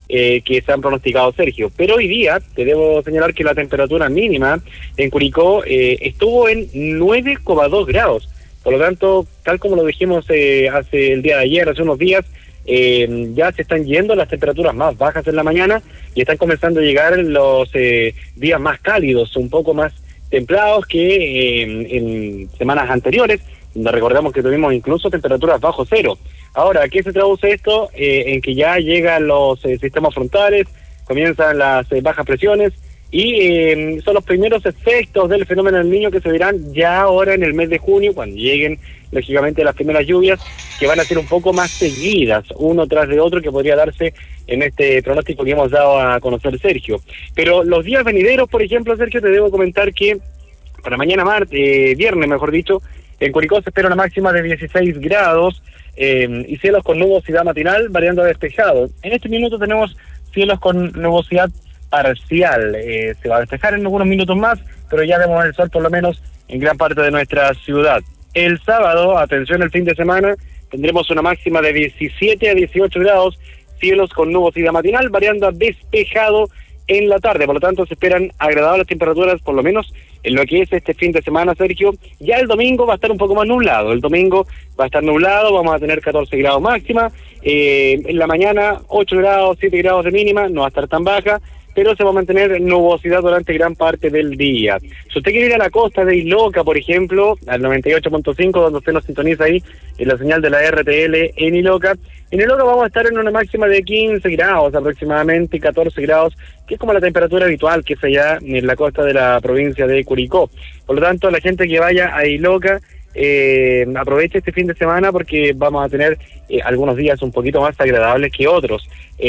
que se han pronosticado, Sergio. Pero hoy día te debo señalar que la temperatura mínima en Curicó estuvo en 9,2 grados. Por lo tanto, tal como lo dijimos hace el día de ayer, hace unos días, ya se están yendo las temperaturas más bajas en la mañana y están comenzando a llegar los días más cálidos, un poco más templados que en semanas anteriores, donde recordamos que tuvimos incluso temperaturas bajo cero. Ahora, ¿a qué se traduce esto? En que ya llegan los sistemas frontales, comienzan las bajas presiones y son los primeros efectos del fenómeno del Niño que se verán ya ahora en el mes de junio, cuando lleguen lógicamente las primeras lluvias, que van a ser un poco más seguidas, uno tras de otro, que podría darse en este pronóstico que hemos dado a conocer, Sergio. Pero los días venideros, por ejemplo, Sergio, te debo comentar que para mañana viernes, mejor dicho, en Curicó se espera una máxima de 16 grados y cielos con nubosidad matinal variando a despejado. En este minuto tenemos cielos con nubosidad parcial. Se va a despejar en algunos minutos más, pero ya vemos el sol por lo menos en gran parte de nuestra ciudad. El sábado, atención, el fin de semana, tendremos una máxima de 17 a 18 grados, cielos con nubosidad matinal variando a despejado en la tarde. Por lo tanto, se esperan agradables temperaturas, por lo menos en lo que es este fin de semana, Sergio. Ya el domingo va a estar un poco más nublado. El domingo va a estar nublado, vamos a tener 14 grados máxima. En la mañana 8 grados, 7 grados de mínima, no va a estar tan baja, pero se va a mantener nubosidad durante gran parte del día. Si usted quiere ir a la costa de Iloca, por ejemplo, al 98.5, donde usted nos sintoniza ahí en la señal de la RTL en Iloca vamos a estar en una máxima de 15 grados aproximadamente, 14 grados, que es como la temperatura habitual que es allá en la costa de la provincia de Curicó. Por lo tanto, la gente que vaya a Iloca, aproveche este fin de semana porque vamos a tener algunos días un poquito más agradables que otros.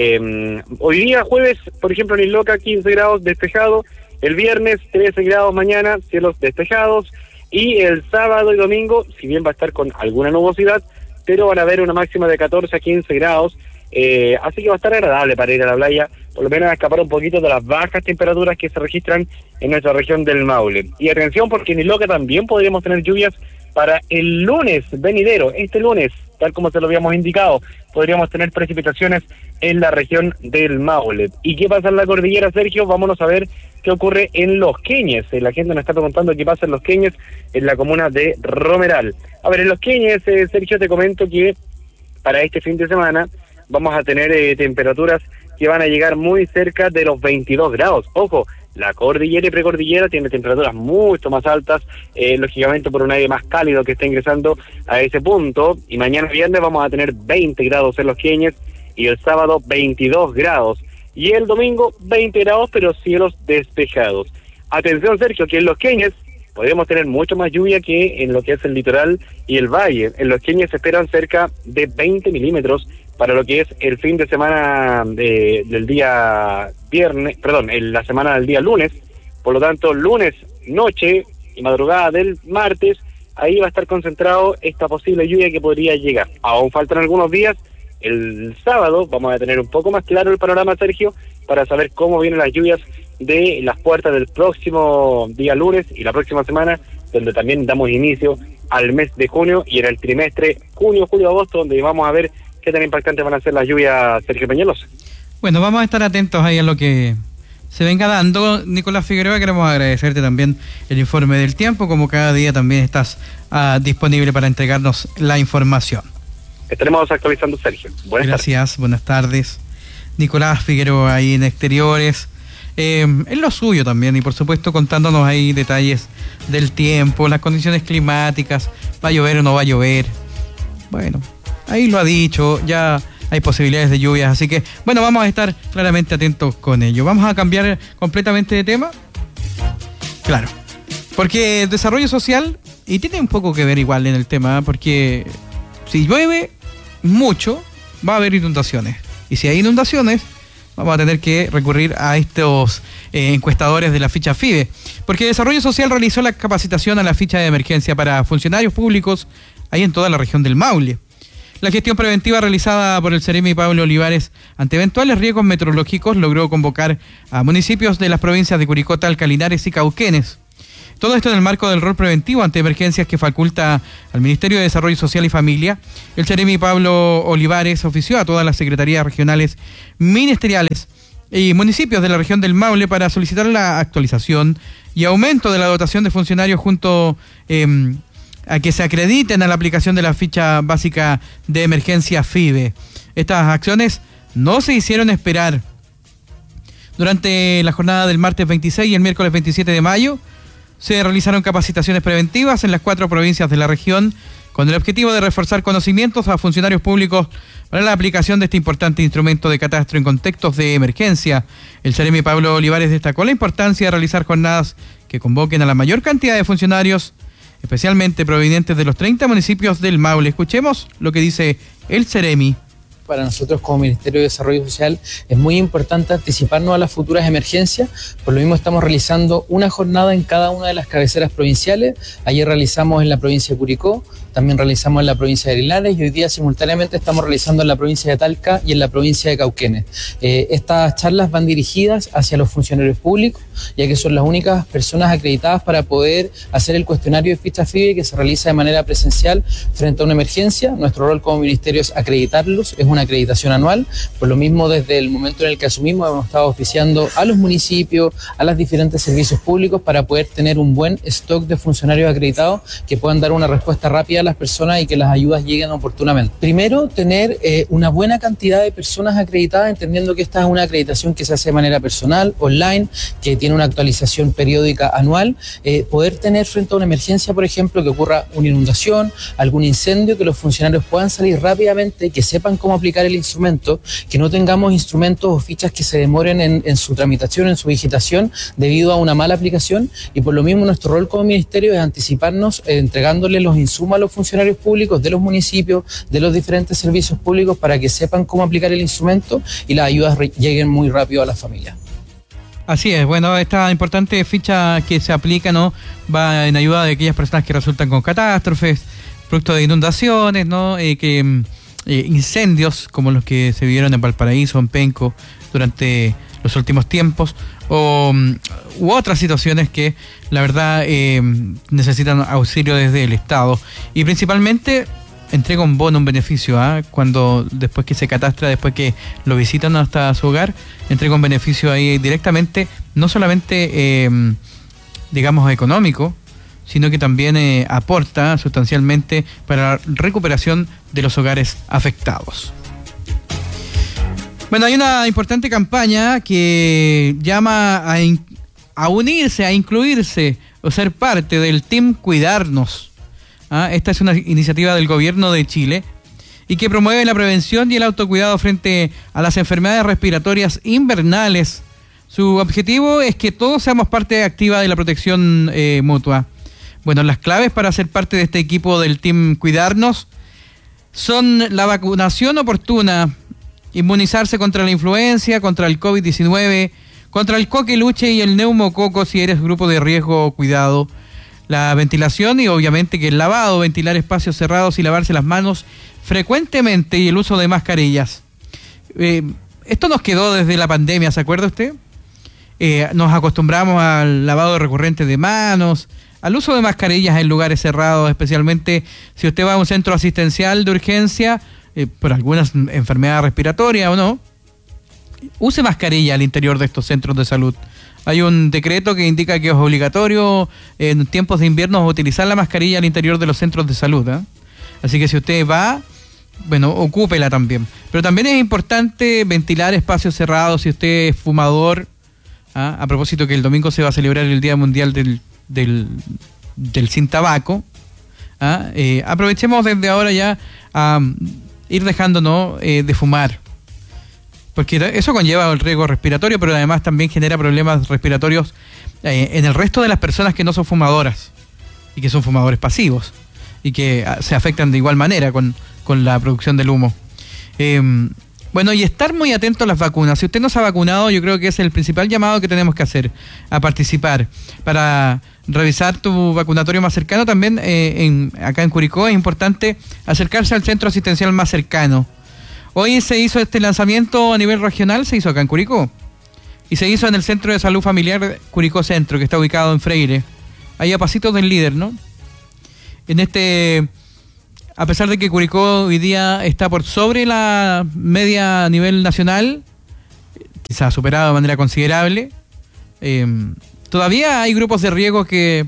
Hoy día, jueves, por ejemplo, en Iloca, 15 grados despejado, el viernes 13 grados mañana, cielos despejados, y el sábado y domingo, si bien va a estar con alguna nubosidad, pero van a haber una máxima de 14 a 15 grados, así que va a estar agradable para ir a la playa, por lo menos a escapar un poquito de las bajas temperaturas que se registran en nuestra región del Maule. Y atención, porque en Iloca también podríamos tener lluvias para el lunes venidero, este lunes, tal como se lo habíamos indicado, podríamos tener precipitaciones en la región del Maule. ¿Y qué pasa en la cordillera, Sergio? Vámonos a ver qué ocurre en Los Queñes. La gente nos está preguntando qué pasa en Los Queñes, en la comuna de Romeral. A ver, en Los Queñes, Sergio, te comento que para este fin de semana vamos a tener temperaturas que van a llegar muy cerca de los 22 grados. Ojo, la cordillera y precordillera tiene temperaturas mucho más altas, lógicamente por un aire más cálido que está ingresando a ese punto, y mañana viernes vamos a tener 20 grados en Los Queñes, y el sábado 22 grados, y el domingo 20 grados, pero cielos despejados. Atención, Sergio, que en Los Queñes podríamos tener mucho más lluvia que en lo que es el litoral y el valle. En Los Queñes se esperan cerca de 20 milímetros para lo que es el fin de semana del día viernes, en la semana del día lunes. Por lo tanto, lunes, noche y madrugada del martes, ahí va a estar concentrado esta posible lluvia que podría llegar. Aún faltan algunos días. El sábado vamos a tener un poco más claro el panorama, Sergio, para saber cómo vienen las lluvias de las puertas del próximo día lunes y la próxima semana, donde también damos inicio al mes de junio, y en el trimestre junio, julio, agosto, donde vamos a ver qué tan impactantes van a ser las lluvias, Sergio Peñalosa. Bueno, vamos a estar atentos ahí a lo que se venga dando. Nicolás Figueroa, queremos agradecerte también el informe del tiempo, como cada día también estás disponible para entregarnos la información. Estaremos actualizando, Sergio. Gracias, buenas tardes. Nicolás Figueroa ahí en Exteriores, en lo suyo también, y por supuesto contándonos ahí detalles del tiempo, las condiciones climáticas, va a llover o no va a llover. Bueno, ahí lo ha dicho, ya hay posibilidades de lluvias, así que bueno, vamos a estar claramente atentos con ello. Vamos a cambiar completamente de tema. Claro, porque desarrollo social, y tiene un poco que ver igual en el tema, porque si llueve mucho, va a haber inundaciones. Y si hay inundaciones, vamos a tener que recurrir a estos encuestadores de la ficha FIBE. Porque Desarrollo Social realizó la capacitación a la ficha de emergencia para funcionarios públicos ahí en toda la región del Maule. La gestión preventiva realizada por el Ceremi Pablo Olivares ante eventuales riesgos meteorológicos logró convocar a municipios de las provincias de Curicó, Talca, Linares y Cauquenes. Todo esto en el marco del rol preventivo ante emergencias que faculta al Ministerio de Desarrollo Social y Familia. El Ceremi Pablo Olivares ofició a todas las secretarías regionales ministeriales y municipios de la región del Maule para solicitar la actualización y aumento de la dotación de funcionarios junto a que se acrediten a la aplicación de la ficha básica de emergencia FIBE. Estas acciones no se hicieron esperar. Durante la jornada del martes 26 y el miércoles 27 de mayo se realizaron capacitaciones preventivas en las 4 provincias de la región con el objetivo de reforzar conocimientos a funcionarios públicos para la aplicación de este importante instrumento de catastro en contextos de emergencia. El Ceremi Pablo Olivares destacó la importancia de realizar jornadas que convoquen a la mayor cantidad de funcionarios, especialmente provenientes de los 30 municipios del Maule. Escuchemos lo que dice el Ceremi. Para nosotros como Ministerio de Desarrollo Social es muy importante anticiparnos a las futuras emergencias. Por lo mismo estamos realizando una jornada en cada una de las cabeceras provinciales. Ayer realizamos en la provincia de Curicó, también realizamos en la provincia de Linares y hoy día simultáneamente estamos realizando en la provincia de Talca y en la provincia de Cauquenes. Estas charlas van dirigidas hacia los funcionarios públicos, ya que son las únicas personas acreditadas para poder hacer el cuestionario de ficha FIBE que se realiza de manera presencial frente a una emergencia. Nuestro rol como ministerio es acreditarlos, es una acreditación anual. Por lo mismo, desde el momento en el que asumimos, hemos estado oficiando a los municipios, a los diferentes servicios públicos para poder tener un buen stock de funcionarios acreditados que puedan dar una respuesta rápida a las personas y que las ayudas lleguen oportunamente. Primero, tener una buena cantidad de personas acreditadas, entendiendo que esta es una acreditación que se hace de manera personal, online, que tiene una actualización periódica anual. Poder tener frente a una emergencia, por ejemplo, que ocurra una inundación, algún incendio, que los funcionarios puedan salir rápidamente, que sepan cómo aplicar el instrumento, que no tengamos instrumentos o fichas que se demoren en su tramitación, en su digitación, debido a una mala aplicación. Y por lo mismo nuestro rol como ministerio es anticiparnos entregándole los insumos a los funcionarios públicos de los municipios, de los diferentes servicios públicos, para que sepan cómo aplicar el instrumento y las ayudas lleguen muy rápido a las familias. Así es, bueno, esta importante ficha que se aplica, ¿no?, va en ayuda de aquellas personas que resultan con catástrofes, producto de inundaciones, ¿no?, incendios como los que se vivieron en Valparaíso, en Penco, durante los últimos tiempos, u otras situaciones que la verdad necesitan auxilio desde el Estado. Y principalmente entrega un bono, un beneficio, cuando después que se catastra, después que lo visitan hasta su hogar, entrega un beneficio ahí directamente, no solamente digamos económico, sino que también aporta sustancialmente para la recuperación de los hogares afectados. Bueno, hay una importante campaña que llama a unirse, a incluirse o ser parte del Team Cuidarnos. Esta es una iniciativa del gobierno de Chile y que promueve la prevención y el autocuidado frente a las enfermedades respiratorias invernales. Su objetivo es que todos seamos parte activa de la protección mutua. Bueno, las claves para ser parte de este equipo del Team Cuidarnos son la vacunación oportuna, inmunizarse contra la influencia, contra el COVID-19, contra el coqueluche y el neumococo si eres grupo de riesgo o cuidado, la ventilación y obviamente que el lavado, ventilar espacios cerrados y lavarse las manos frecuentemente y el uso de mascarillas. Esto nos quedó desde la pandemia, ¿se acuerda usted? Nos acostumbramos al lavado recurrente de manos, al uso de mascarillas en lugares cerrados, especialmente si usted va a un centro asistencial de urgencia por alguna enfermedad respiratoria o no, use mascarilla al interior de estos centros de salud. Hay un decreto que indica que es obligatorio en tiempos de invierno utilizar la mascarilla al interior de los centros de salud, Así que si usted va, bueno, ocúpela también. Pero también es importante ventilar espacios cerrados si usted es fumador. A propósito que el domingo se va a celebrar el Día Mundial del Sin Tabaco. Aprovechemos desde ahora ya a ir dejándonos de fumar, porque eso conlleva el riesgo respiratorio, pero además también genera problemas respiratorios en el resto de las personas que no son fumadoras y que son fumadores pasivos y que se afectan de igual manera con la producción del humo. Bueno, y estar muy atento a las vacunas. Si usted no se ha vacunado, yo creo que es el principal llamado que tenemos que hacer, a participar. Para revisar tu vacunatorio más cercano, también acá en Curicó es importante acercarse al centro asistencial más cercano. Hoy se hizo este lanzamiento a nivel regional, se hizo acá en Curicó. Y se hizo en el Centro de Salud Familiar Curicó Centro, que está ubicado en Freire, ahí a pasitos del líder, ¿no? A pesar de que Curicó hoy día está por sobre la media a nivel nacional, quizás superado de manera considerable, todavía hay grupos de riesgo que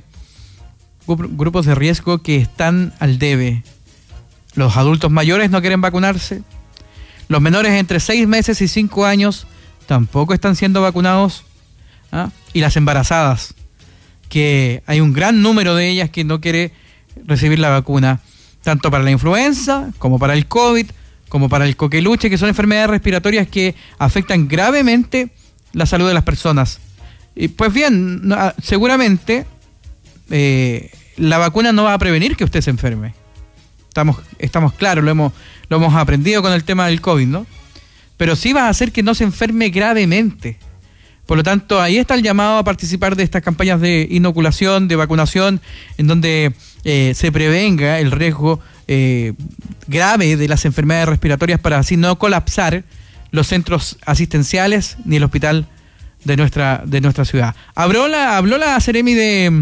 están al debe. Los adultos mayores no quieren vacunarse, los menores entre 6 meses y 5 años tampoco están siendo vacunados, y las embarazadas, que hay un gran número de ellas que no quiere recibir la vacuna, tanto para la influenza, como para el COVID, como para el coqueluche, que son enfermedades respiratorias que afectan gravemente la salud de las personas. Y pues bien, seguramente la vacuna no va a prevenir que usted se enferme. Estamos claros, lo hemos aprendido con el tema del COVID, ¿no? Pero sí va a hacer que no se enferme gravemente. Por lo tanto, ahí está el llamado a participar de estas campañas de inoculación, de vacunación, en donde se prevenga el riesgo grave de las enfermedades respiratorias para así no colapsar los centros asistenciales ni el hospital de nuestra ciudad. Habló la Seremi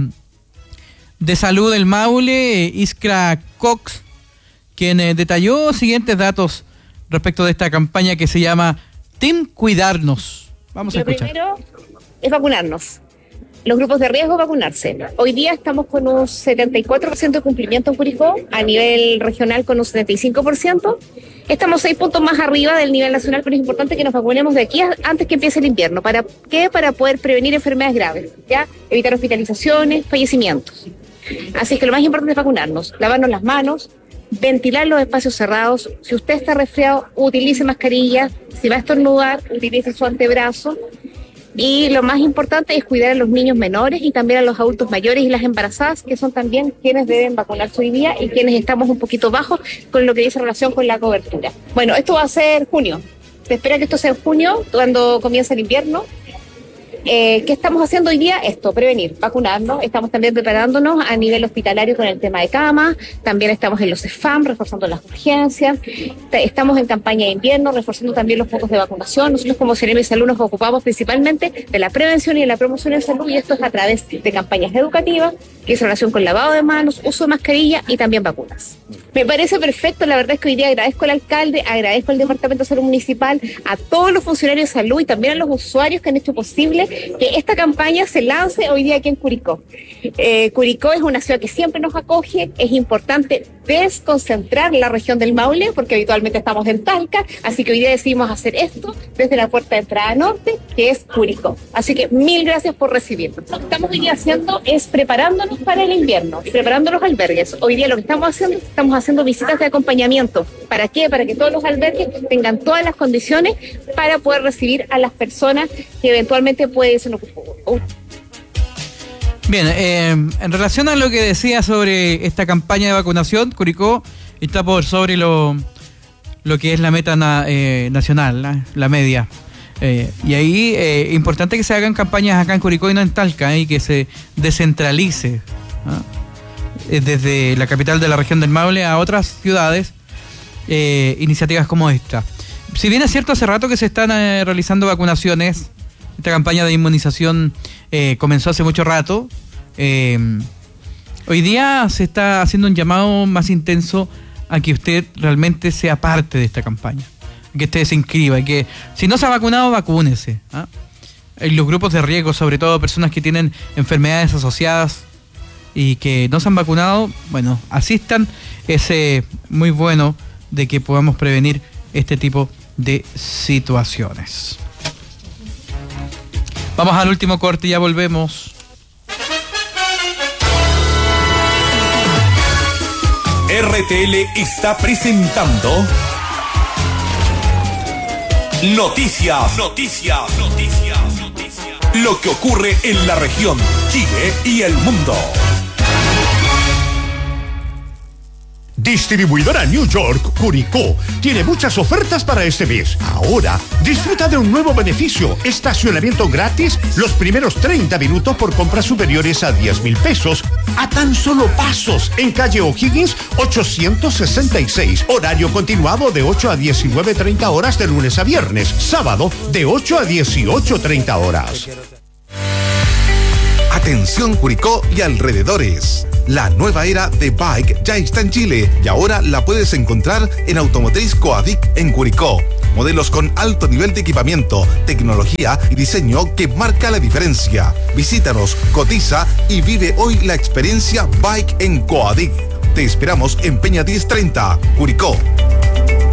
de Salud del Maule, Iskra Cox, quien detalló siguientes datos respecto de esta campaña que se llama Team Cuidarnos. Vamos a escuchar. Lo primero es vacunarnos. Los grupos de riesgo, vacunarse. Hoy día estamos con un 74% de cumplimiento en Curicó, a nivel regional con un 75%. Estamos 6 puntos más arriba del nivel nacional, pero es importante que nos vacunemos de aquí antes que empiece el invierno. ¿Para qué? Para poder prevenir enfermedades graves, ¿ya? Evitar hospitalizaciones, fallecimientos. Así que lo más importante es vacunarnos, lavarnos las manos, ventilar los espacios cerrados. Si usted está resfriado, utilice mascarilla. Si va a estornudar, utilice su antebrazo. Y lo más importante es cuidar a los niños menores y también a los adultos mayores y las embarazadas, que son también quienes deben vacunarse hoy día y quienes estamos un poquito bajos con lo que dice relación con la cobertura. Bueno, esto va a ser junio. Se espera que esto sea en junio, cuando comience el invierno. ¿Qué estamos haciendo hoy día? Esto, prevenir, vacunarnos. Estamos también preparándonos a nivel hospitalario con el tema de camas. También estamos en los CEFAM, reforzando las urgencias. Estamos en campaña de invierno, reforzando también los focos de vacunación. Nosotros como Seremi de Salud nos ocupamos principalmente de la prevención y de la promoción en salud, y esto es a través de campañas educativas, que es relación con lavado de manos, uso de mascarilla y también vacunas. Me parece perfecto. La verdad es que hoy día agradezco al alcalde, agradezco al Departamento de Salud Municipal, a todos los funcionarios de salud y también a los usuarios que han hecho posible que esta campaña se lance hoy día aquí en Curicó. Curicó es una ciudad que siempre nos acoge. Es importante desconcentrar la región del Maule, porque habitualmente estamos en Talca, así que hoy día decidimos hacer esto desde la puerta de entrada norte, que es Curicó. Así que mil gracias por recibirnos. Lo que estamos hoy día haciendo es preparándonos para el invierno, preparando los albergues. Hoy día lo que estamos haciendo visitas de acompañamiento. ¿Para qué? Para que todos los albergues tengan todas las condiciones para poder recibir a las personas que eventualmente pueden ser ocupadas. Bien, en relación a lo que decía sobre esta campaña de vacunación, Curicó está por sobre lo que es la meta nacional, la media. Y ahí importante que se hagan campañas acá en Curicó y no en Talca, y que se descentralice desde la capital de la región del Maule a otras ciudades iniciativas como esta. Si bien es cierto, hace rato que se están realizando vacunaciones, esta campaña de inmunización comenzó hace mucho rato. Hoy día se está haciendo un llamado más intenso a que usted realmente sea parte de esta campaña, que usted se inscriba y que si no se ha vacunado, vacúnese. En los grupos de riesgo, sobre todo personas que tienen enfermedades asociadas y que no se han vacunado, bueno, asistan. Es muy bueno de que podamos prevenir este tipo de situaciones. Vamos al último corte y ya volvemos. RTL está presentando Noticias. Lo que ocurre en la región, Chile y el mundo. Distribuidora New York Curicó tiene muchas ofertas para este mes. Ahora, disfruta de un nuevo beneficio: estacionamiento gratis los primeros 30 minutos por compras superiores a 10,000 pesos, a tan solo pasos, en calle O'Higgins 866. Horario continuado de 8 a 19:30 horas de lunes a viernes. Sábado de 8 a 18:30 horas. Atención Curicó y alrededores. La nueva era de Bike ya está en Chile y ahora la puedes encontrar en Automotriz Coadic en Curicó. Modelos con alto nivel de equipamiento, tecnología y diseño que marca la diferencia. Visítanos, cotiza y vive hoy la experiencia Bike en Coadic. Te esperamos en Peña 1030, Curicó.